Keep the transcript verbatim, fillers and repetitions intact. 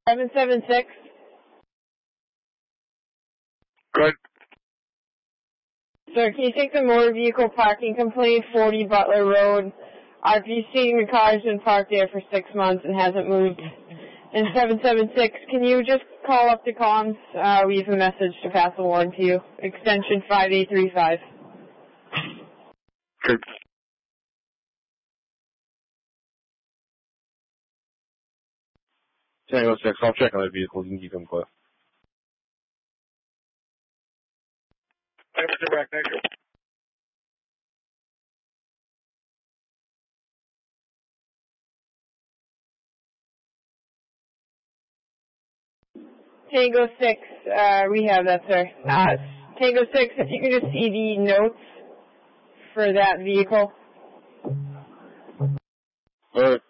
seven seven six. Good. Sir, can you take the motor vehicle parking complaint, forty Butler Road? R P C, the car's been parked there for six months and hasn't moved. And seven seven six, can you just call up to comms, uh, leave a message to pass along to you? Extension five eight three five. Good. Tango six, I'll check on the vehicles and keep them clear. Thanks, direct, thank you. Tango six, uh, we have that, sir. Uh, Tango six, if you could just see the notes for that vehicle. Alright.